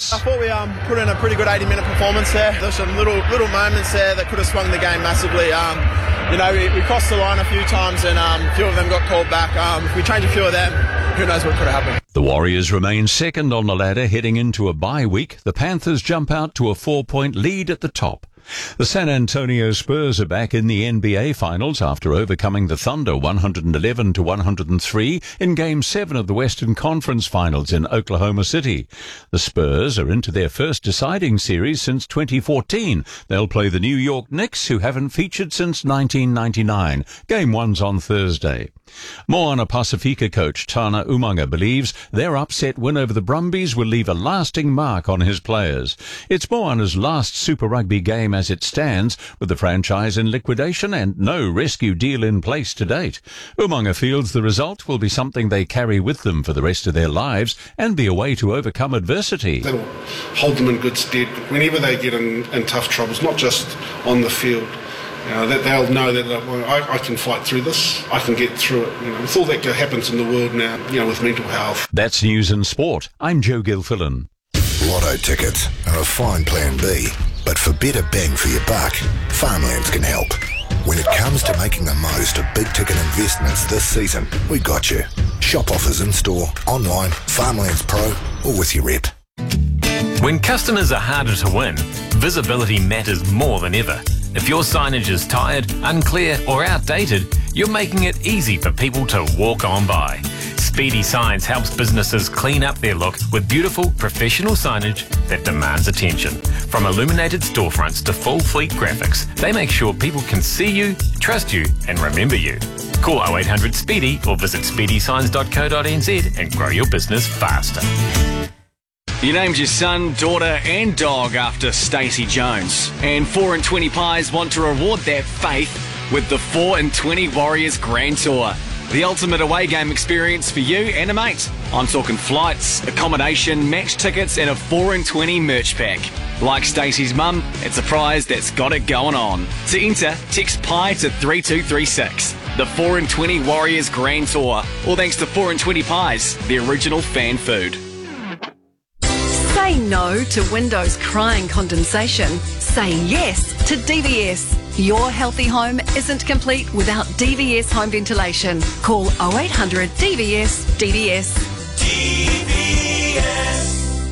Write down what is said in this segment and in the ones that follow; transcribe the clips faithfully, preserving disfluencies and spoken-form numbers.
Sports. I thought we um, put in a pretty good eighty-minute performance there. There's some little little moments there that could have swung the game massively. Um, you know, we, we crossed the line a few times and um, a few of them got called back. Um, if we change a few of them, who knows what could have happened. The Warriors remain second on the ladder heading into a bye week. The Panthers jump out to a four-point lead at the top. The San Antonio Spurs are back in the N B A Finals after overcoming the Thunder one hundred eleven to one hundred three in Game seven of the Western Conference Finals in Oklahoma City. The Spurs are into their first deciding series since twenty fourteen. They'll play the New York Knicks, who haven't featured since nineteen ninety-nine. Game one's on Thursday. Moana Pasifika coach Tana Umaga believes their upset win over the Brumbies will leave a lasting mark on his players. It's Moana's last Super Rugby game as it stands, with the franchise in liquidation and no rescue deal in place to date. Umaga feels the result will be something they carry with them for the rest of their lives and be a way to overcome adversity. That'll hold them in good stead whenever they get in, in tough troubles, not just on the field. You know, that they'll know that well, I, I can fight through this, I can get through it. You know, with all that happens in the world now, you know, with mental health. That's News and Sport. I'm Joe Gilfillan. Lotto tickets are a fine plan B, but for better bang for your buck, Farmlands can help. When it comes to making the most of big-ticket investments this season, we got you. Shop offers in-store, online, Farmlands Pro, or with your rep. When customers are harder to win, visibility matters more than ever. If your signage is tired, unclear or outdated, you're making it easy for people to walk on by. Speedy Signs helps businesses clean up their look with beautiful, professional signage that demands attention. From illuminated storefronts to full fleet graphics, they make sure people can see you, trust you and remember you. Call oh eight hundred SPEEDY or visit speedy signs dot co dot n z and grow your business faster. You named your son, daughter and dog after Stacey Jones. And four and twenty Pies want to reward that faith with the four and twenty Warriors Grand Tour. The ultimate away game experience for you and a mate. I'm talking flights, accommodation, match tickets and a four and twenty merch pack. Like Stacey's mum, it's a prize that's got it going on. To enter, text Pie to three two three six. The four and twenty Warriors Grand Tour. All thanks to four and twenty Pies, the original fan food. Say no to windows crying condensation. Say yes to D V S. Your healthy home isn't complete without D V S home ventilation. Call oh eight hundred D V S D V S. D V S.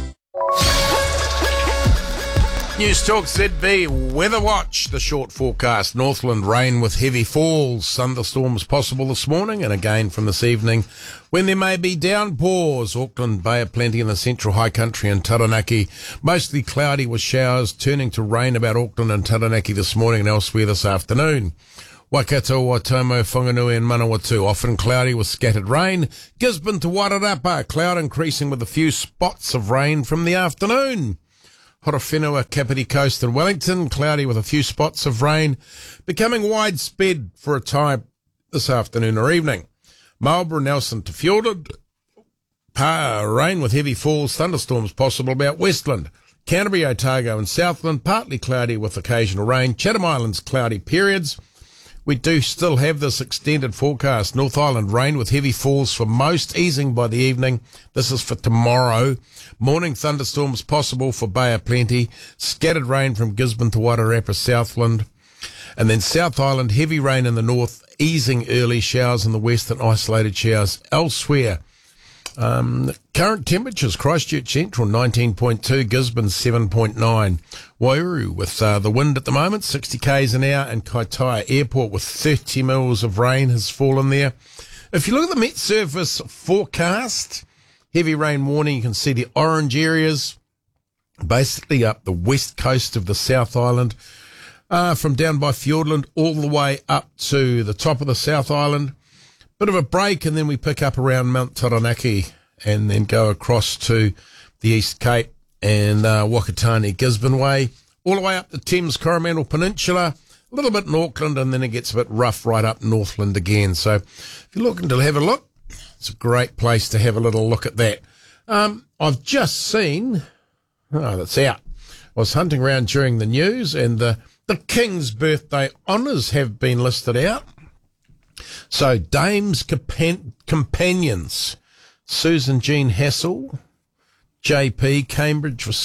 News Talk Z B Weather Watch. The short forecast. Northland rain with heavy falls. Thunderstorms possible this morning and again from this evening when there may be downpours. Auckland, Bay of Plenty in the central high country and Taranaki. Mostly cloudy with showers turning to rain about Auckland and Taranaki this morning and elsewhere this afternoon. Waikato, Waitomo, Whanganui and Manawatu. Often cloudy with scattered rain. Gisborne to Wairarapa. Cloud increasing with a few spots of rain from the afternoon. Horowhenua, Kapiti Coast and Wellington, cloudy with a few spots of rain, becoming widespread for a time this afternoon or evening. Marlborough, Nelson to Fiordland, pa, rain with heavy falls, thunderstorms possible about Westland. Canterbury, Otago and Southland, partly cloudy with occasional rain. Chatham Islands, cloudy periods. We do still have this extended forecast. North Island, rain with heavy falls for most, easing by the evening. This is for tomorrow. Morning thunderstorms possible for Bay of Plenty. Scattered rain from Gisborne to Wairarapa, Southland. And then South Island, heavy rain in the north, easing early, showers in the west and isolated showers elsewhere. Um, current temperatures, Christchurch Central nineteen point two, Gisborne seven point nine. Wairau with uh, the wind at the moment, sixty k's an hour, and Kaitaia Airport with thirty mils of rain has fallen there. If you look at the Met Service forecast, heavy rain warning, you can see the orange areas, basically up the west coast of the South Island, uh, from down by Fiordland all the way up to the top of the South Island. Bit of a break, and then we pick up around Mount Taranaki and then go across to the East Cape and uh, Wakatani, Gisborne Way, all the way up the Thames Coromandel Peninsula, a little bit in Auckland, and then it gets a bit rough right up Northland again. So if you're looking to have a look, it's a great place to have a little look at that. Um, I've just seen, oh, that's out. I was hunting around during the news, and the, the King's birthday honours have been listed out. So, Dame's compan- companions, Susan Jean Hassel, J P, Cambridge